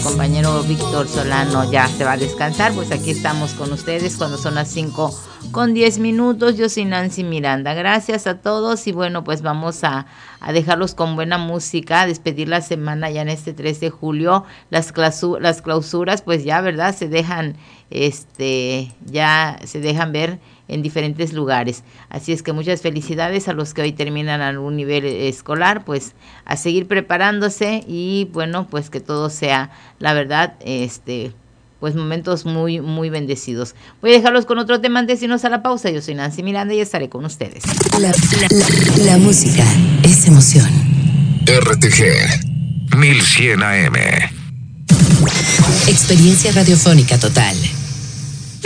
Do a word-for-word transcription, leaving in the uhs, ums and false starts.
compañero Víctor Solano ya se va a descansar, pues aquí estamos con ustedes cuando son las cinco con diez minutos. Yo soy Nancy Miranda. Gracias a todos y bueno, pues vamos a, a dejarlos con buena música, a despedir la semana ya en este tres de julio. Las, clausu- las clausuras pues ya, ¿verdad? Se dejan, este, ya se dejan ver en diferentes lugares. Así es que muchas felicidades a los que hoy terminan algún nivel escolar, pues a seguir preparándose y bueno, pues que todo sea, la verdad, este, pues momentos muy, muy bendecidos. Voy a dejarlos con otro tema antes de irnos a la pausa. Yo soy Nancy Miranda y estaré con ustedes. La, la, la, la música es emoción. R T G mil cien A M. Experiencia radiofónica total.